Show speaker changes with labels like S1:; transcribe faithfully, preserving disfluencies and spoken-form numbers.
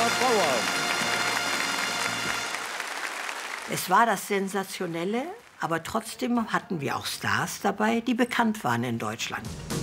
S1: Bauer.
S2: Es war das Sensationelle, aber trotzdem hatten wir auch Stars dabei, die bekannt waren in Deutschland.